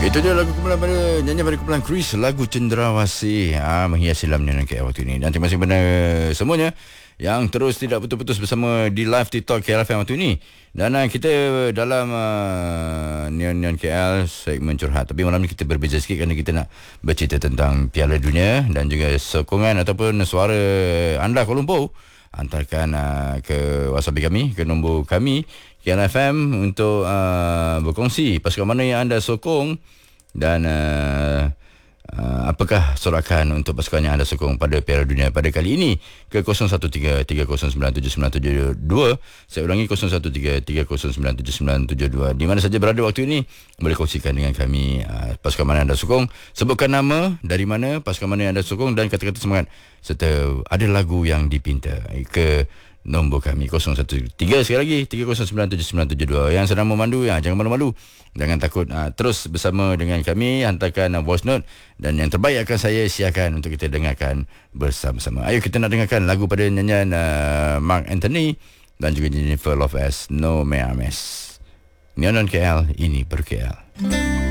Itu dia lagu kumpulan pada nyanyian pada kumpulan Chris, lagu Cendrawasih menghiasi dalam nyanyian KL waktu ini. Dan terima kasih kepada semuanya yang terus tidak putus-putus bersama di live TikTok KLFM waktu ini. Dan kita dalam Neon KL segmen curhat. Tapi malam ni kita berbeza sikit kerana kita nak bercerita tentang Piala Dunia dan juga sokongan ataupun suara anda Kuala Lumpur. Hantarkan ke WhatsApp kami, ke nombor kami KLFM untuk berkongsi pasukan mana yang anda sokong dan apakah sorakan untuk pasukan yang anda sokong pada Piala Dunia pada kali ini ke 0133097972. Saya ulangi 0133097972. Di mana saja berada waktu ini boleh kongsikan dengan kami pasukan mana anda sokong, sebutkan nama, dari mana, pasukan mana yang anda sokong dan kata-kata semangat serta ada lagu yang dipinta ke nombor kami 013 sekali lagi 3097972. Yang sedang memandu jangan malu-malu, jangan takut, terus bersama dengan kami, hantarkan voice note dan yang terbaik akan saya siarkan untuk kita dengarkan bersama-sama. Ayo kita nak dengarkan lagu pada nyanyian Mark Anthony dan juga Jennifer Lopez, No Me Ames. Neon KL, ini per KL.